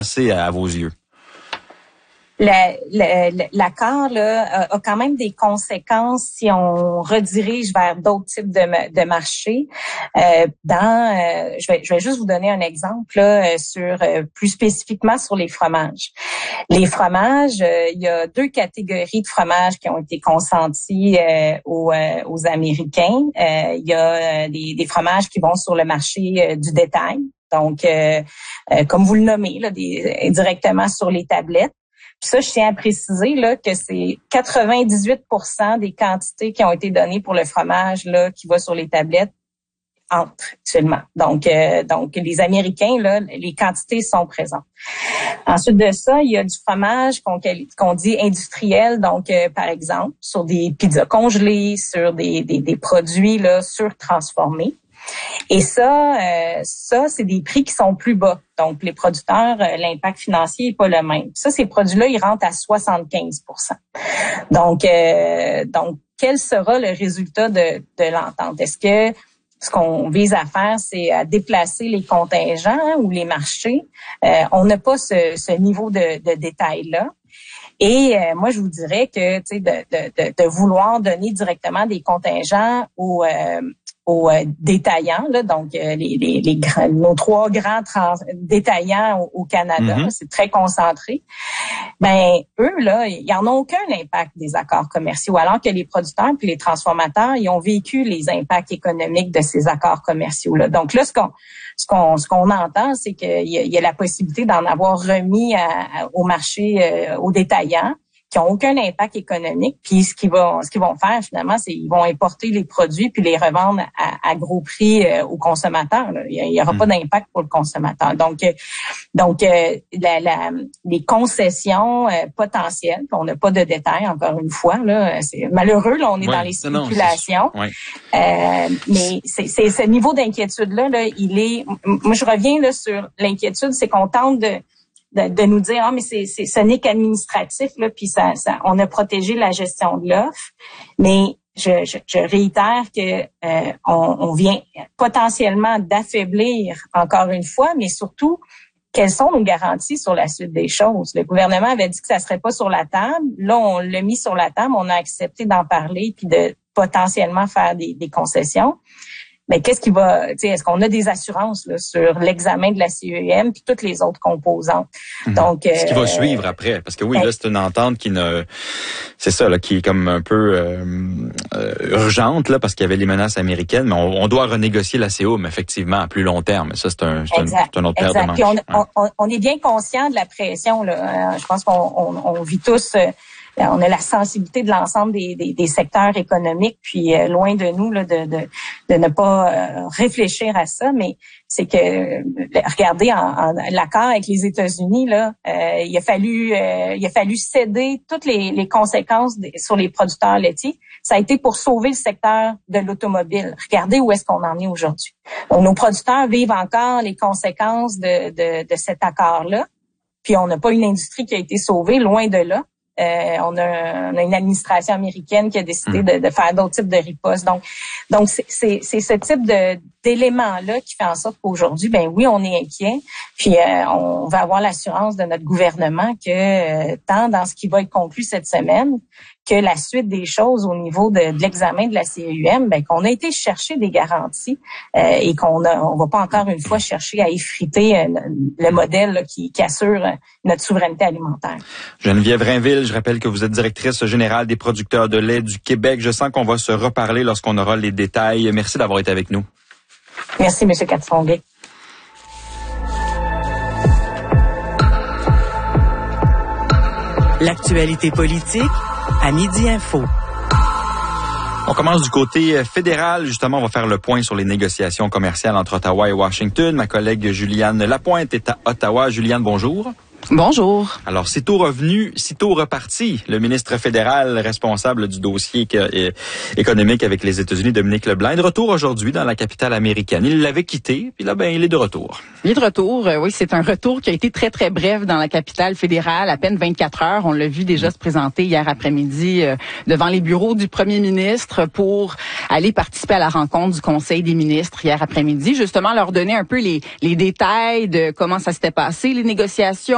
C'est à vos yeux? L'accord là a quand même des conséquences si on redirige vers d'autres types de marchés. Je vais juste vous donner un exemple là, sur plus spécifiquement sur les fromages. Les fromages, il y a 2 catégories de fromages qui ont été consentis aux Américains. Il y a des fromages qui vont sur le marché du détail, donc comme vous le nommez là, directement sur les tablettes. Puis ça, je tiens à préciser là que c'est 98% des quantités qui ont été données pour le fromage là qui va sur les tablettes entrent actuellement. Donc les Américains là, les quantités sont présentes. Ensuite de ça, il y a du fromage qu'on dit industriel, donc par exemple sur des pizzas congelées, sur des produits là surtransformés. Et ça, c'est des prix qui sont plus bas. Donc, les producteurs, l'impact financier est pas le même. Ça, ces produits-là, ils rentrent à 75%. Donc, quel sera le résultat de l'entente? Est-ce que ce qu'on vise à faire, c'est à déplacer les contingents ou les marchés? On n'a pas ce niveau de détail-là. Et moi, je vous dirais que, tu sais, de vouloir donner directement des contingents aux détaillants, là, donc nos 3 grands détaillants au Canada, c'est très concentré. Ben eux là, ils en ont aucun impact des accords commerciaux, alors que les producteurs puis les transformateurs, ils ont vécu les impacts économiques de ces accords commerciaux là. Donc là, ce qu'on entend, c'est qu'il y a la possibilité d'en avoir remis au marché aux détaillants, qui ont aucun impact économique. Puis ce qu'ils vont faire finalement, c'est ils vont importer les produits puis les revendre à gros prix aux consommateurs. Là. Il y aura pas d'impact pour le consommateur. Donc les concessions potentielles, on n'a pas de détails encore une fois. Là, c'est malheureux. Là, on est dans les spéculations. Mais c'est ce niveau d'inquiétude là, il est. Moi, je reviens là sur l'inquiétude, c'est qu'on tente de nous dire mais ce n'est qu'administratif là, puis ça on a protégé la gestion de l'offre, mais je réitère que on vient potentiellement d'affaiblir encore une fois, mais surtout quelles sont nos garanties sur la suite des choses. Le gouvernement avait dit que ça serait pas sur la table, là on l'a mis sur la table, on a accepté d'en parler puis de potentiellement faire des concessions. Mais qu'est-ce qui va, tu sais, est-ce qu'on a des assurances là, sur l'examen de la CEM puis toutes les autres composantes? Donc, ce qui va suivre après, parce que oui, là, c'est une entente c'est ça, là, qui est comme un peu urgente là, parce qu'il y avait les menaces américaines, mais on doit renégocier la CEM effectivement à plus long terme. Mais ça, c'est un autre paire de manches. Puis on est bien conscient de la pression là. Je pense qu'on vit tous. On a la sensibilité de l'ensemble des secteurs économiques, puis loin de nous là, de ne pas réfléchir à ça, mais c'est que regardez l'accord avec les États-Unis là, il a fallu céder toutes les conséquences sur les producteurs laitiers. Ça a été pour sauver le secteur de l'automobile. Regardez où est-ce qu'on en est aujourd'hui. Donc nos producteurs vivent encore les conséquences de cet accord-là. Puis on n'a pas une industrie qui a été sauvée, loin de là. On a une administration américaine qui a décidé de faire d'autres types de ripostes. Donc c'est ce type d'éléments-là qui fait en sorte qu'aujourd'hui, ben oui, on est inquiet. Puis on va avoir l'assurance de notre gouvernement que tant dans ce qui va être conclu cette semaine que la suite des choses au niveau de l'examen de la CEM, ben qu'on a été chercher des garanties et on va pas encore une fois chercher à effriter le modèle là, qui assure notre souveraineté alimentaire. Geneviève Rainville, je rappelle que vous êtes directrice générale des producteurs de lait du Québec. Je sens qu'on va se reparler lorsqu'on aura les détails. Merci d'avoir été avec nous. Merci, M. Castonguay. L'actualité politique à Midi Info. On commence du côté fédéral. Justement, on va faire le point sur les négociations commerciales entre Ottawa et Washington. Ma collègue Juliane Lapointe est à Ottawa. Juliane, bonjour. Bonjour. Alors, sitôt revenu, sitôt reparti, le ministre fédéral responsable du dossier économique avec les États-Unis, Dominic LeBlanc, est de retour aujourd'hui dans la capitale américaine. Il l'avait quitté, puis là, il est de retour. Il est de retour, oui, c'est un retour qui a été très, très bref dans la capitale fédérale, à peine 24 heures. On l'a vu déjà se présenter hier après-midi devant les bureaux du premier ministre pour aller participer à la rencontre du Conseil des ministres hier après-midi, justement leur donner un peu les détails de comment ça s'était passé, les négociations,